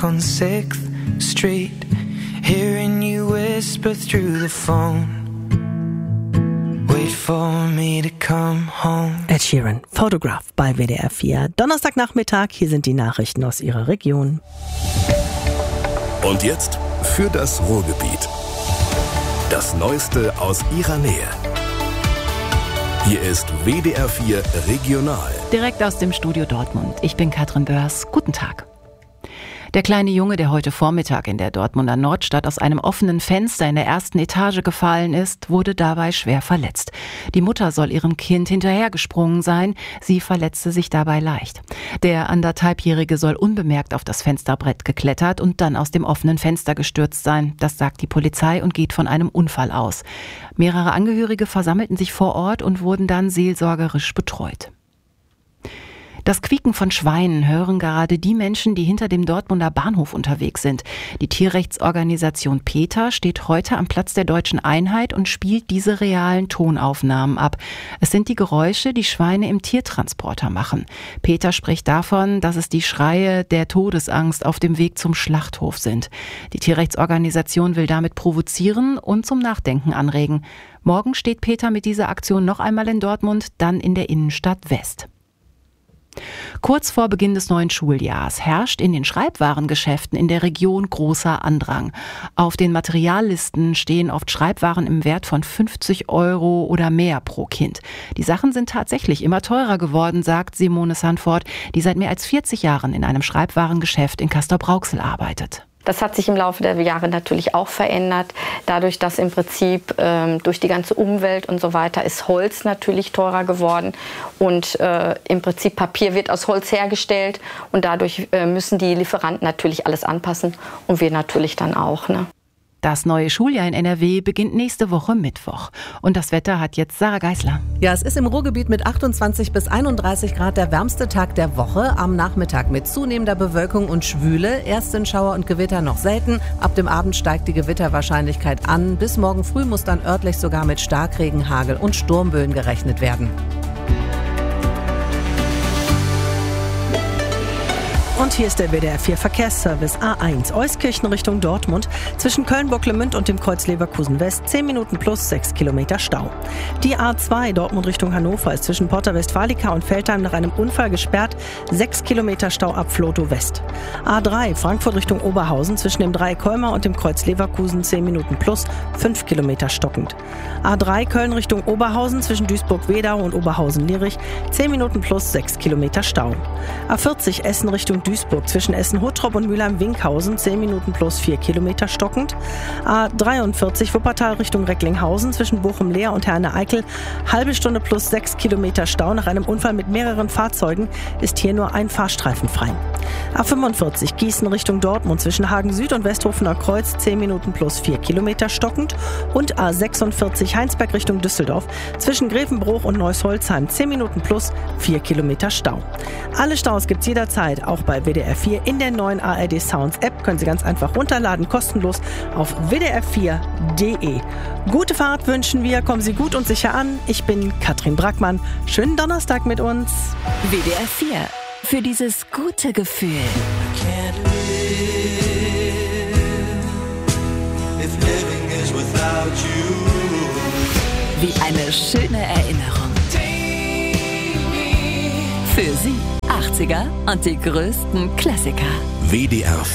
On 6th Street, hearing you whisper through the phone. Wait for me to come home. Ed Sheeran, Photograph bei WDR 4. Donnerstagnachmittag, hier sind die Nachrichten aus Ihrer Region. Und jetzt für das Ruhrgebiet. Das Neueste aus Ihrer Nähe. Hier ist WDR 4 Regional. Direkt aus dem Studio Dortmund. Ich bin Katrin Börs. Guten Tag. Der kleine Junge, der heute Vormittag in der Dortmunder Nordstadt aus einem offenen Fenster in der ersten Etage gefallen ist, wurde dabei schwer verletzt. Die Mutter soll ihrem Kind hinterhergesprungen sein. Sie verletzte sich dabei leicht. Der 1,5-Jährige soll unbemerkt auf das Fensterbrett geklettert und dann aus dem offenen Fenster gestürzt sein. Das sagt die Polizei und geht von einem Unfall aus. Mehrere Angehörige versammelten sich vor Ort und wurden dann seelsorgerisch betreut. Das Quieken von Schweinen hören gerade die Menschen, die hinter dem Dortmunder Bahnhof unterwegs sind. Die Tierrechtsorganisation PETA steht heute am Platz der Deutschen Einheit und spielt diese realen Tonaufnahmen ab. Es sind die Geräusche, die Schweine im Tiertransporter machen. PETA spricht davon, dass es die Schreie der Todesangst auf dem Weg zum Schlachthof sind. Die Tierrechtsorganisation will damit provozieren und zum Nachdenken anregen. Morgen steht PETA mit dieser Aktion noch einmal in Dortmund, dann in der Innenstadt West. Kurz vor Beginn des neuen Schuljahrs herrscht in den Schreibwarengeschäften in der Region großer Andrang. Auf den Materiallisten stehen oft Schreibwaren im Wert von 50 € oder mehr pro Kind. Die Sachen sind tatsächlich immer teurer geworden, sagt Simone Sanford, die seit mehr als 40 Jahren in einem Schreibwarengeschäft in Castrop-Rauxel arbeitet. Das hat sich im Laufe der Jahre natürlich auch verändert. Dadurch, dass im Prinzip durch die ganze Umwelt und so weiter ist Holz natürlich teurer geworden. Und im Prinzip Papier wird aus Holz hergestellt. Und dadurch müssen die Lieferanten natürlich alles anpassen. Und wir natürlich dann auch, ne? Das neue Schuljahr in NRW beginnt nächste Woche Mittwoch. Und das Wetter hat jetzt Sarah Geisler. Ja, es ist im Ruhrgebiet mit 28 bis 31 Grad der wärmste Tag der Woche. Am Nachmittag mit zunehmender Bewölkung und Schwüle. Erst sind Schauer und Gewitter noch selten. Ab dem Abend steigt die Gewitterwahrscheinlichkeit an. Bis morgen früh muss dann örtlich sogar mit Starkregen, Hagel und Sturmböen gerechnet werden. Und hier ist der WDR 4 Verkehrsservice A1 Euskirchen Richtung Dortmund. Zwischen Köln-Bocklemünd und dem Kreuz Leverkusen West 10 Minuten plus 6 Kilometer Stau. Die A2 Dortmund Richtung Hannover ist zwischen Porta Westfalica und Veltheim nach einem Unfall gesperrt. 6 Kilometer Stau ab Flotow West. A3 Frankfurt Richtung Oberhausen zwischen dem Dreieck Kolmar und dem Kreuz Leverkusen 10 Minuten plus 5 Kilometer stockend. A3 Köln Richtung Oberhausen zwischen Duisburg-Wedau und Oberhausen-Lierich 10 Minuten plus 6 Kilometer Stau. A40 Essen Richtung Duisburg zwischen Essen-Huttrop und Mülheim-Winkhausen 10 Minuten plus 4 Kilometer stockend. A43 Wuppertal Richtung Recklinghausen zwischen Bochum-Leer und Herne-Eickel halbe Stunde plus 6 Kilometer Stau. Nach einem Unfall mit mehreren Fahrzeugen ist hier nur ein Fahrstreifen frei. A45 Gießen Richtung Dortmund zwischen Hagen Süd und Westhofener Kreuz 10 Minuten plus 4 Kilometer stockend. Und A46 Heinsberg Richtung Düsseldorf zwischen Grevenbruch und Neuss-Holzheim 10 Minuten plus 4 Kilometer Stau. Alle Staus gibt's jederzeit, auch bei WDR 4 in der neuen ARD Sounds App. Können Sie ganz einfach runterladen, kostenlos auf wdr4.de. Gute Fahrt wünschen wir, kommen Sie gut und sicher an. Ich bin Katrin Brackmann. Schönen Donnerstag mit uns. WDR 4. Für dieses gute Gefühl. Wie eine schöne Erinnerung. Für Sie 80er und die größten Klassiker. WDR